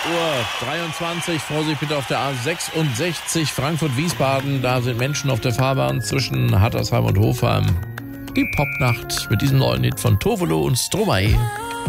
Uhr 23. Vorsicht bitte auf der A66 Frankfurt-Wiesbaden. Da sind Menschen auf der Fahrbahn zwischen Hattersheim und Hofheim. Die Popnacht mit diesem neuen Hit von Tovolo und Stromae.